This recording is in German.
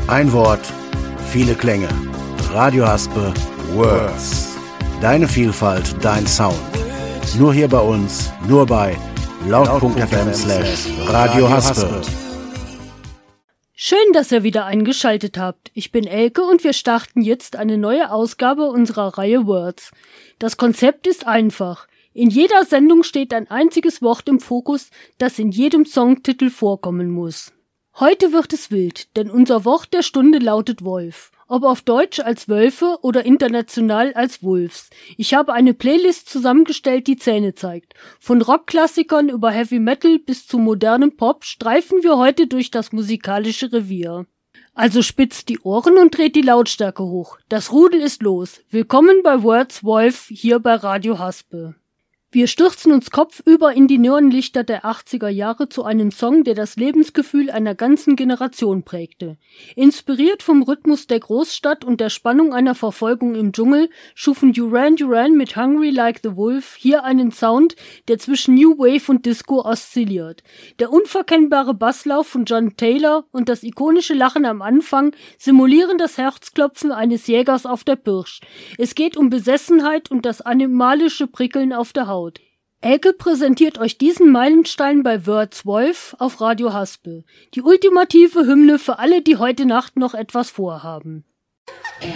Ein Wort, viele Klänge. Radio Haspe, Words. Deine Vielfalt, dein Sound. Nur hier bei uns, nur bei laut.fm/Radio Haspe. Schön, dass ihr wieder eingeschaltet habt. Ich bin Elke und wir starten jetzt eine neue Ausgabe unserer Reihe Words. Das Konzept ist einfach. In jeder Sendung steht ein einziges Wort im Fokus, das in jedem Songtitel vorkommen muss. Heute wird es wild, denn unser Wort der Stunde lautet Wolf. Ob auf Deutsch als Wölfe oder international als Wolves. Ich habe eine Playlist zusammengestellt, die Zähne zeigt. Von Rockklassikern über Heavy Metal bis zu modernem Pop streifen wir heute durch das musikalische Revier. Also spitzt die Ohren und dreht die Lautstärke hoch. Das Rudel ist los. Willkommen bei Words Wolf hier bei Radio Haspe. Wir stürzen uns kopfüber in die Neonlichter der 80er Jahre zu einem Song, der das Lebensgefühl einer ganzen Generation prägte. Inspiriert vom Rhythmus der Großstadt und der Spannung einer Verfolgung im Dschungel schufen Duran Duran mit Hungry Like the Wolf hier einen Sound, der zwischen New Wave und Disco oszilliert. Der unverkennbare Basslauf von John Taylor und das ikonische Lachen am Anfang simulieren das Herzklopfen eines Jägers auf der Pirsch. Es geht um Besessenheit und das animalische Prickeln auf der Haut. Elke präsentiert euch diesen Meilenstein bei Words Wolf auf Radio Haspe. Die ultimative Hymne für alle, die heute Nacht noch etwas vorhaben.